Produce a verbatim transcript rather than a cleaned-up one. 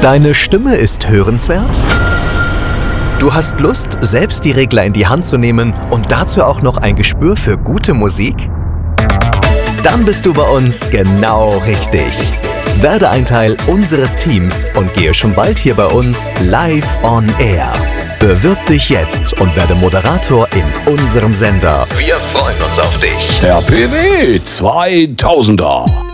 Deine Stimme ist hörenswert? Du hast Lust, selbst die Regler in die Hand zu nehmen und dazu auch noch ein Gespür für gute Musik? Dann bist du bei uns genau richtig. Werde ein Teil unseres Teams und gehe schon bald hier bei uns live on air. Bewirb dich jetzt und werde Moderator in unserem Sender. Wir freuen uns auf dich. R P W zweitausender.